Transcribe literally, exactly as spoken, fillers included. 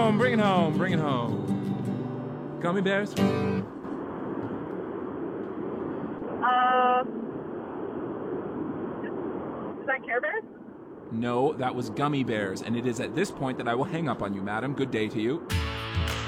home, bring it home, bring it home. Gummy bears? Uh, is that Care Bears? No, that was Gummy Bears, and it is at this point that I will hang up on you, madam. Good day to you.